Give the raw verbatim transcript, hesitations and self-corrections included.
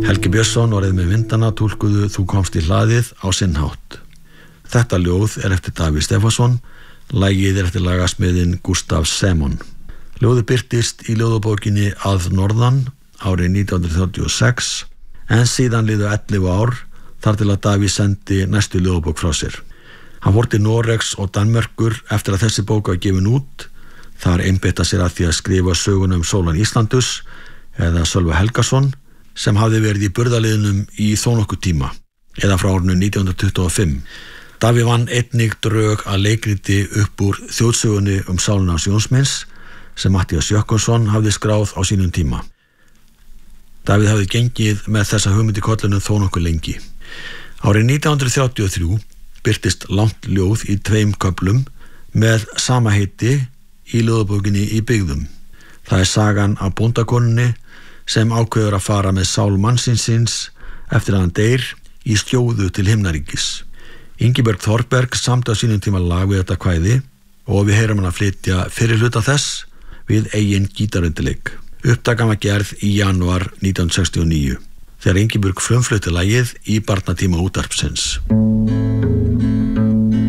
Helgi Björnsson orðið með vindana túlkuðu Þú komst í hlaðið á sinn hátt. Þetta ljóð er eftir Davíð Stefánsson, lagið er eftir lagasmiðinn Gustaf Semon. Ljóðið birtist í ljóðabókinni Að norðan árið nítján hundruð þrjátíu og sex, en síðan liðu ellefu ár þar til að Davíð sendi næstu ljóðabók frá sér. Hann fór til Noregs og Danmerkur eftir að þessi bók var gefin út. Þar einbeitti sér að því að skrifa söguna um Sólan Íslandus eða Sölva Helgason, sem hafði verið í burðarliðnum í þó nokkuð tíma, eða frá árinu nítján hundruð tuttugu og fimm. Davíð vann einnig drög að leikriti upp úr þjóðsögunni um sálina hans Jónsmeins, sem Matthías Jökulsson hafði skráð á sínum tíma. Davíð hafði gengið með þessa hugmynd í kollunum þó nokkuð lengi. Árið nítján hundruð þrjátíu og þrjú birtist langt ljóð í tveim köflum með sama heiti í ljóðabókinni Í byggðum. Það er sagan af bóndakonunni sem ákveður að fara með sál mannsins eftir að hann deyr í skjóðu til himnaríkis. Ingibjörg Þorberg samdi á sínum tíma lag við þetta kvæði og við heyrum hann að flytja fyrir hluta þess við eigin gítarundirleik. Upptakan var gerð í janúar nítján hundruð sextíu og níu þegar Ingibjörg frumflutti lagið í barnatíma útvarpsins.